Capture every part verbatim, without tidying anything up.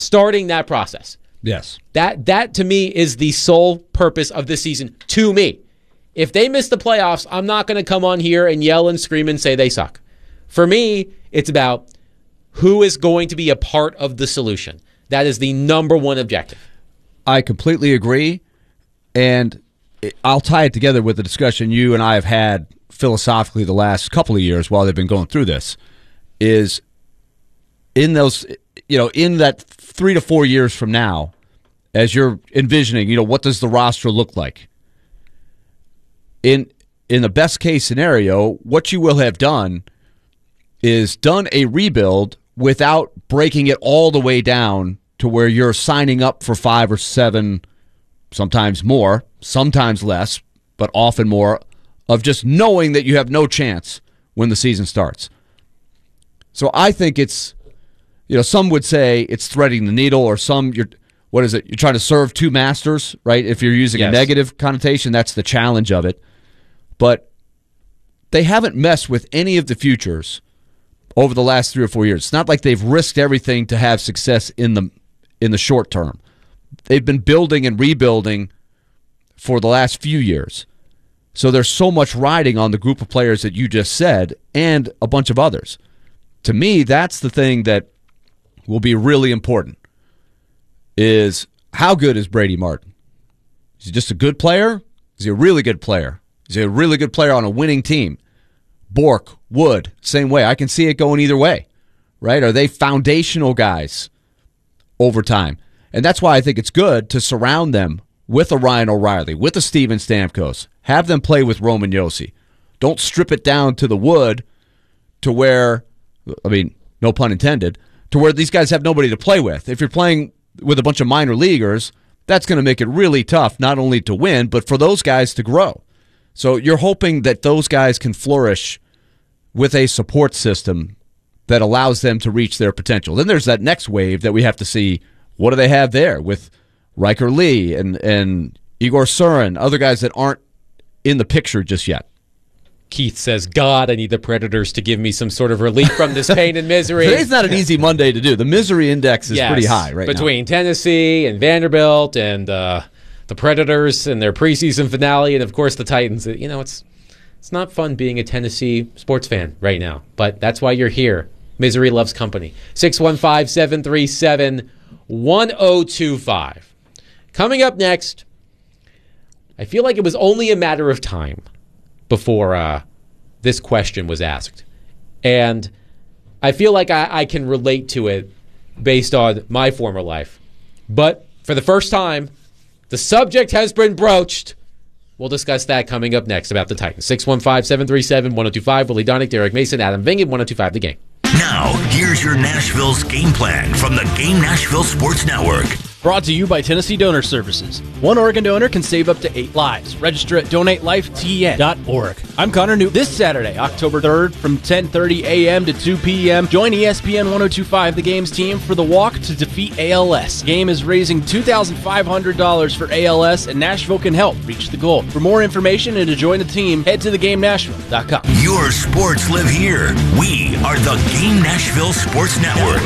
starting that process. Yes. That that to me is the sole purpose of this season to me. If they miss the playoffs, I'm not going to come on here and yell and scream and say they suck. For me, it's about who is going to be a part of the solution. That is the number one objective. I completely agree, and I'll tie it together with the discussion you and I have had philosophically the last couple of years while they've been going through this, is in those, you know, in that three to four years from now, as you're envisioning, you know, what does the roster look like? In in the best case scenario, what you will have done is done a rebuild without breaking it all the way down to where you're signing up for five or seven, sometimes more, sometimes less, but often more, of just knowing that you have no chance when the season starts. So I think it's, you know, some would say it's threading the needle, or some, you're, what is it, you're trying to serve two masters, right? If you're using yes. a negative connotation, that's the challenge of it. But they haven't messed with any of the futures over the last three or four years. It's not like they've risked everything to have success in the in the short term. They've been building and rebuilding for the last few years. So there's so much riding on the group of players that you just said and a bunch of others. To me, that's the thing that will be really important, is how good is Brady Martin? Is he just a good player? Is he a really good player? Is he a really good player on a winning team? Bork, Wood, same way. I can see it going either way, right? Are they foundational guys over time? And that's why I think it's good to surround them with a Ryan O'Reilly, with a Steven Stamkos. Have them play with Roman Josi. Don't strip it down to the wood to where, I mean, no pun intended, to where these guys have nobody to play with. If you're playing with a bunch of minor leaguers, that's going to make it really tough, not only to win, but for those guys to grow. So you're hoping that those guys can flourish with a support system that allows them to reach their potential. Then there's that next wave that we have to see, what do they have there with Riker Lee and, and Igor Surin, other guys that aren't in the picture just yet. Keith says, God, I need the Predators to give me some sort of relief from this pain and misery. Today's not an easy Monday to do. The misery index is yes, pretty high right between now. Between Tennessee and Vanderbilt and uh, the Predators and their preseason finale and, of course, the Titans. You know, it's it's not fun being a Tennessee sports fan right now, but that's why you're here. Misery loves company. six one five, seven three seven, one zero two five. Coming up next, I feel like it was only a matter of time before uh, this question was asked. And I feel like I, I can relate to it based on my former life. But for the first time, the subject has been broached. We'll discuss that coming up next about the Titans. six one five, seven three seven, one zero two five. Willie Donick, Derek Mason, Adam Vingan, one zero two five The Game. Now, here's your Nashville's game plan from the Game Nashville Sports Network. Brought to you by Tennessee Donor Services. One organ donor can save up to eight lives. Register at donate life t n dot org. I'm Connor Newt. This Saturday, October third, from ten thirty a.m. to two p.m., join E S P N one oh two five The Game's team for the Walk to Defeat A L S. The Game is raising two thousand five hundred dollars for A L S, and Nashville can help reach the goal. For more information and to join the team, head to the game nashville dot com. Your sports live here. We are the Game Nashville Sports Network.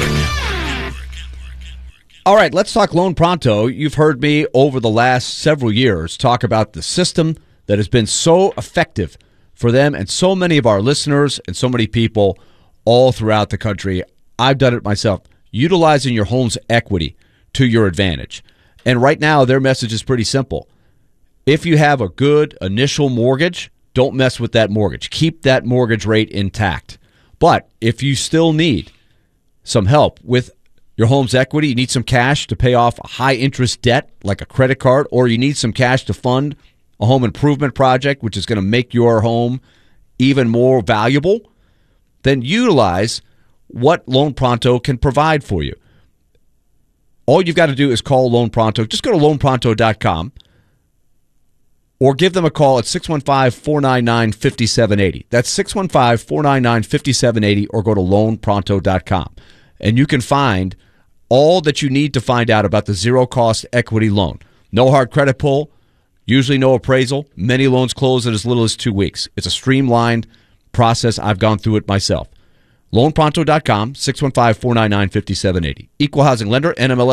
All right, let's talk Loan Pronto. You've heard me over the last several years talk about the system that has been so effective for them and so many of our listeners and so many people all throughout the country. I've done it myself, utilizing your home's equity to your advantage. And right now, their message is pretty simple. If you have a good initial mortgage, don't mess with that mortgage. Keep that mortgage rate intact. But if you still need some help with your home's equity, you need some cash to pay off a high-interest debt like a credit card, or you need some cash to fund a home improvement project, which is going to make your home even more valuable, then utilize what Loan Pronto can provide for you. All you've got to do is call Loan Pronto. Just go to loan pronto dot com or give them a call at six one five, four nine nine, five seven eight zero. That's six one five, four nine nine, five seven eight zero, or go to loan pronto dot com. And you can find all that you need to find out about the zero-cost equity loan. No hard credit pull, usually no appraisal. Many loans close in as little as two weeks. It's a streamlined process. I've gone through it myself. loan pronto dot com, six one five, four nine nine, five seven eight zero. Equal housing lender, N M L S